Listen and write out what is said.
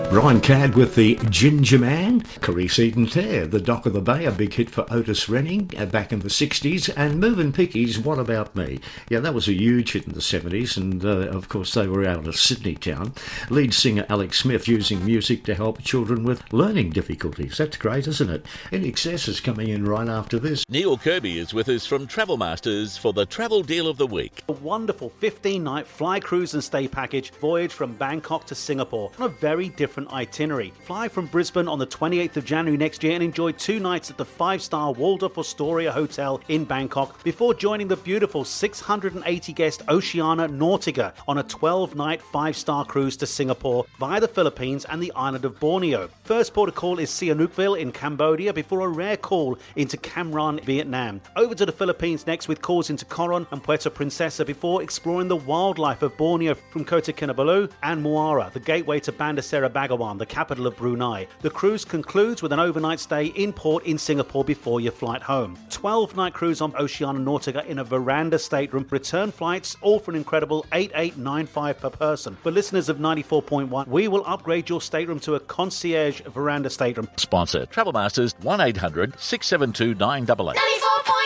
Brian Cadd with the Ginger Man, Carice Eden Tear, The Dock of the Bay, a big hit for Otis Redding back in the 60s, and Moving Pickies, What About Me? Yeah, that was a huge hit in the 70s, and of course they were out of Sydney town. Lead singer Alex Smith using music to help children with learning difficulties. That's great, isn't it? INXS is coming in right after this. Neil Kirby is with us from Travel Masters for the Travel Deal of the Week. A wonderful 15-night fly, cruise and stay package voyage from Bangkok to Singapore on a very different itinerary. Fly from Brisbane on the 28th of January next year and enjoy 2 nights at the 5-star Waldorf Astoria Hotel in Bangkok before joining the beautiful 680-guest Oceania Nautica on a 12-night 5-star cruise to Singapore via the Philippines and the island of Borneo. First port of call is Sihanoukville in Cambodia before a rare call into Cam Ranh, Vietnam. Over to the Philippines next with calls into Coron and Puerto Princesa before exploring the wildlife of Borneo from Kota Kinabalu and Muara, the gateway to Bandar Seri Begawan, the capital of Brunei. The cruise concludes with an overnight stay in port in Singapore before your flight home. 12-night cruise on Oceania Nautica in a veranda stateroom. Return flights all for an incredible $8,895 per person. For listeners of 94.1, we will upgrade your stateroom to a concierge veranda stateroom. Sponsor Travel Masters 1800 672 988. 94.1